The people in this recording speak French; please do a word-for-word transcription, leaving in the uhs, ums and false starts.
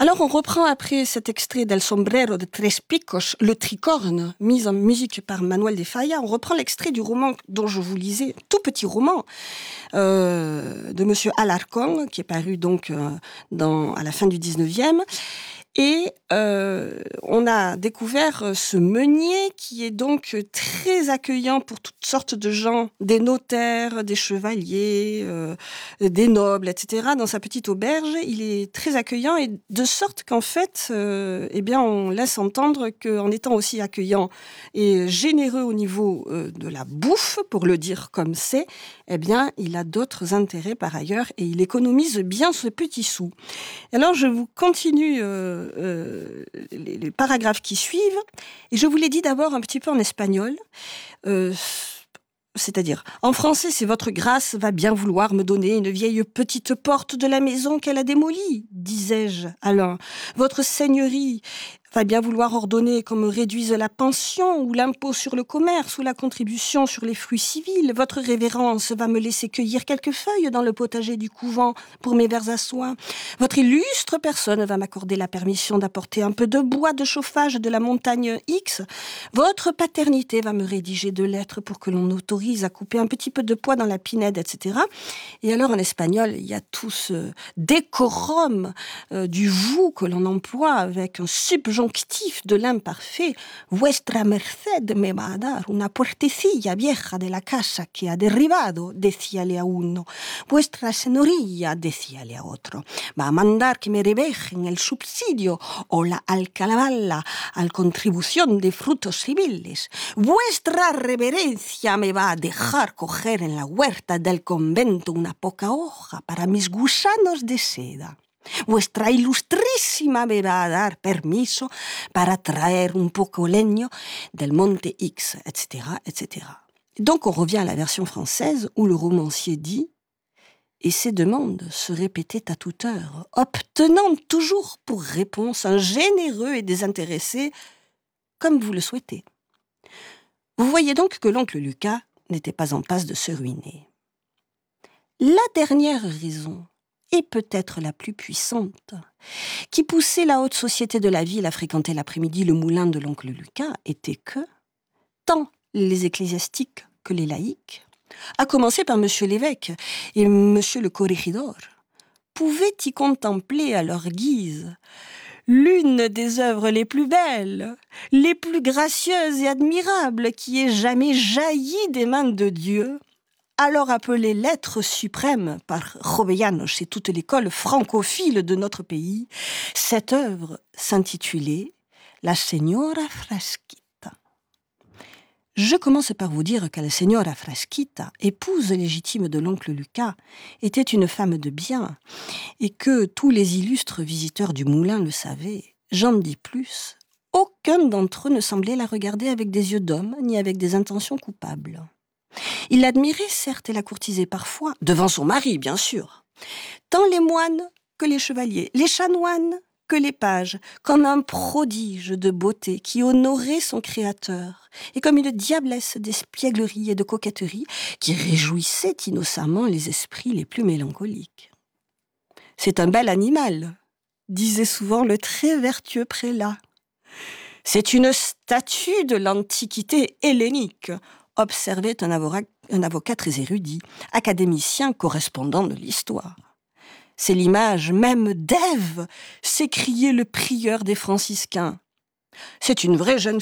Alors, on reprend après cet extrait d'El sombrero de tres picos, le tricorne, mis en musique par Manuel de Falla. On reprend l'extrait du roman dont je vous lisais, tout petit roman, euh, de Monsieur Alarcón, qui est paru donc euh, dans, à la fin du dix-neuvième. Et euh, on a découvert ce meunier qui est donc très accueillant pour toutes sortes de gens, des notaires, des chevaliers, euh, des nobles, et cetera. Dans sa petite auberge, il est très accueillant et de sorte qu'en fait, euh, eh bien, on laisse entendre qu'en étant aussi accueillant et généreux au niveau euh, de la bouffe, pour le dire comme c'est, eh bien, il a d'autres intérêts par ailleurs et il économise bien ce petit sou. Alors, je vous continue euh, Euh, les, les paragraphes qui suivent. Et je vous l'ai dit d'abord un petit peu en espagnol. Euh, c'est-à-dire, en français, c'est votre grâce va bien vouloir me donner une vieille petite porte de la maison qu'elle a démolie, disais-je, Alain. Votre seigneurie va bien vouloir ordonner qu'on me réduise la pension ou l'impôt sur le commerce ou la contribution sur les fruits civils. Votre révérence va me laisser cueillir quelques feuilles dans le potager du couvent pour mes vers à soie. Votre illustre personne va m'accorder la permission d'apporter un peu de bois de chauffage de la montagne X. Votre paternité va me rédiger deux lettres pour que l'on autorise à couper un petit peu de pois dans la pinède, et cetera. Et alors en espagnol, il y a tout ce décorum euh, du vous que l'on emploie avec un subjonctif de l'imparfait. Vuestra merced me va a dar una puertecilla vieja de la casa que ha derribado, decíale a uno. Vuestra señoría, decíale a otro. Va a mandar que me rebajen el subsidio o la alcalabala al contribución de frutos civiles. Vuestra reverencia me va a dejar coger en la huerta del convento una poca hoja para mis gusanos de seda. Vuestra ilustrísima me va a dar permiso para traer un poco leño del monte X, et cetera, et cetera. Donc on revient à la version française où le romancier dit « Et ces demandes se répétaient à toute heure, obtenant toujours pour réponse un généreux et désintéressé comme vous le souhaitez. » Vous voyez donc que l'oncle Lucas n'était pas en passe de se ruiner. La dernière raison, et peut-être la plus puissante, qui poussait la haute société de la ville à fréquenter l'après-midi le moulin de l'oncle Lucas, était que, tant les ecclésiastiques que les laïcs, à commencer par monsieur l'évêque et monsieur le corregidor, pouvaient y contempler à leur guise l'une des œuvres les plus belles, les plus gracieuses et admirables qui ait jamais jailli des mains de Dieu, alors appelée l'être suprême par Jovellanos et toute l'école francophile de notre pays. Cette œuvre s'intitulait « La Señora Frasquita ». Je commence par vous dire que la Señora Frasquita, épouse légitime de l'oncle Lucas, était une femme de bien et que tous les illustres visiteurs du moulin le savaient. J'en dis plus, aucun d'entre eux ne semblait la regarder avec des yeux d'homme ni avec des intentions coupables. Il l'admirait, certes, et la courtisait parfois, devant son mari, bien sûr, tant les moines que les chevaliers, les chanoines que les pages, comme un prodige de beauté qui honorait son créateur, et comme une diablesse d'espièglerie et de coquetterie qui réjouissait innocemment les esprits les plus mélancoliques. « C'est un bel animal », disait souvent le très vertueux prélat. « C'est une statue de l'Antiquité hellénique », observait un avocat, un avocat très érudit, académicien correspondant de l'histoire. « C'est l'image même d'Ève !» s'écriait le prieur des franciscains. « C'est une vraie jeune